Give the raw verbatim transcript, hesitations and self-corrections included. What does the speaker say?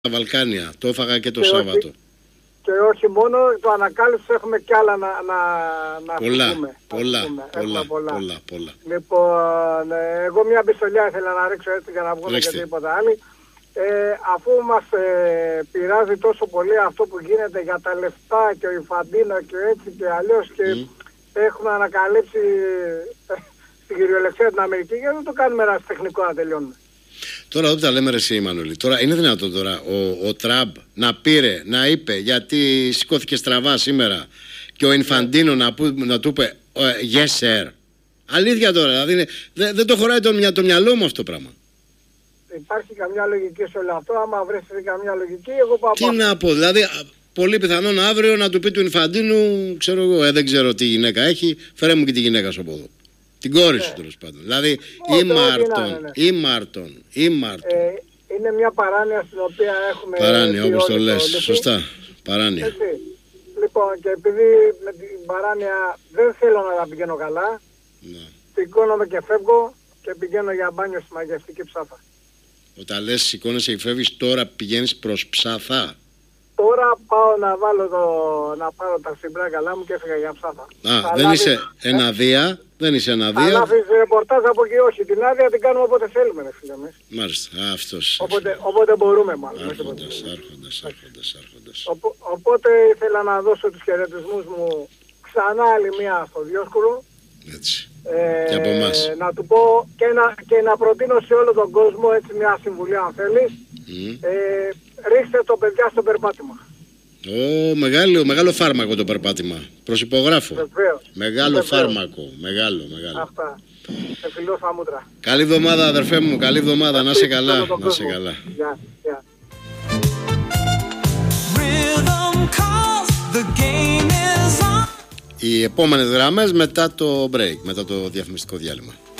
τα Βαλκάνια. Το έφαγα και το και Σάββατο. Όχι, και όχι μόνο, το ανακάλυψε, έχουμε κι άλλα να, να, να πολλά, πούμε. Πολλά, πούμε. πολλά, πολλά, πολλά, πολλά. Λοιπόν, εγώ μια πιστολιά ήθελα να ρίξω έτσι για να βγούμε και τίποτα άλλο. Ε, αφού μας ε, πειράζει τόσο πολύ αυτό που γίνεται για τα λεφτά και ο Ινφαντίνο και έτσι και αλλιώς και mm. έχουμε ανακαλύψει ε, στην κυριολεξία την Αμερική, γιατί δεν το κάνουμε ένα τεχνικό να τελειώνουμε. Τώρα εδώ που τα λέμε ρε εσύ Μανώλη, τώρα είναι δυνατόν τώρα ο, ο Τραμπ να πήρε, να είπε, γιατί σηκώθηκε στραβά σήμερα και ο Ινφαντίνο να, να του είπε yes sir. Αλήθεια τώρα, δηλαδή δεν, δεν το χωράει το, το μυαλό μου αυτό το πράγμα. Υπάρχει καμιά λογική σε όλο αυτό, άμα βρέθηκε καμιά λογική, εγώ πάω. Τι να πω, δηλαδή πολύ πιθανόν αύριο να του πει του Ινφαντίνου, ξέρω εγώ, ε, δεν ξέρω τι γυναίκα έχει, φέρε μου και τη γυναίκα σου από εδώ. Την κόρη σου τέλος πάντων. Δηλαδή ή Μάρτον, ή Μάρτον, ή Μάρτον. Είναι μια παράνοια στην οποία έχουμε. Παράνοια, όπως το λες. Σωστά. Παράνοια. Έτσι. Λοιπόν, και επειδή με την παράνοια δεν θέλω να τα πηγαίνω καλά, ναι. Σηκώνομαι και φεύγω και πηγαίνω για μπάνιο στη μαγευτική Ψάθα. Όταν λες σηκώνεσαι και φεύγεις, τώρα πηγαίνεις προς Ψάθα. Τώρα πάω να βάλω το, να πάρω τα συμπρά καλά μου και έφυγα για Ψάθα. Α, θα δεν λάβει, είσαι εναδία, ε? δεν είσαι εναδία. Θα λάβεις ρεπορτάζ από εκεί, όχι. Την άδεια την κάνουμε όποτε θέλουμε, ρε φίλε μας. Μάλιστα, α, αυτός. Όποτε, όποτε μπορούμε μάλλον. Άρχοντας, άρχοντας, άρχοντας, άρχοντας. Οπό, οπότε ήθελα να δώσω τους χαιρετισμούς μου ξανά άλλη μία στο Διόσκουρο. Έτσι. Ε, και από εμάς. Να του πω και να, και να προτείνω σε όλο τον κόσμο έτσι μια συμβουλή αν θέλεις. Mm. Ε, ρίξτε το παιδιά στο περπάτημα. Ω, μεγάλο, μεγάλο φάρμακο το περπάτημα. Προσυπογράφω. Βεβαίως. Μεγάλο Βεβαίως. φάρμακο. Μεγάλο, μεγάλο. Αυτά. Σε φιλώ στα μούτρα. Καλή εβδομάδα αδερφέ μου. Καλή εβδομάδα. Να σε καλά. Να σε καλά. Γεια. Γεια. Οι επόμενες γραμμές μετά το break, μετά το διαφημιστικό διάλειμμα.